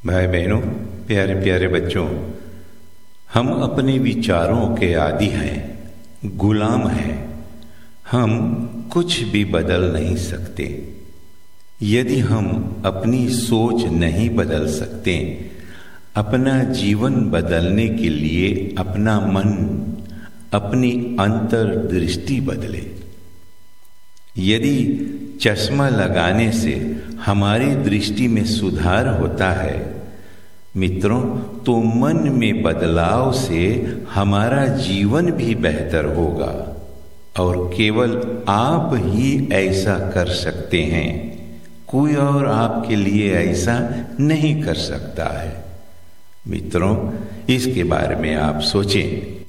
भाई बहनों, प्यारे प्यारे बच्चों, हम अपने विचारों के आदी हैं, गुलाम हैं। हम कुछ भी बदल नहीं सकते। यदि हम अपनी सोच नहीं बदल सकते, अपना जीवन बदलने के लिए अपना मन, अपनी अंतर्दृष्टि बदले। यदि चश्मा लगाने से हमारी दृष्टि में सुधार होता है मित्रों, तो मन में बदलाव से हमारा जीवन भी बेहतर होगा। और केवल आप ही ऐसा कर सकते हैं, कोई और आपके लिए ऐसा नहीं कर सकता है। मित्रों, इसके बारे में आप सोचें।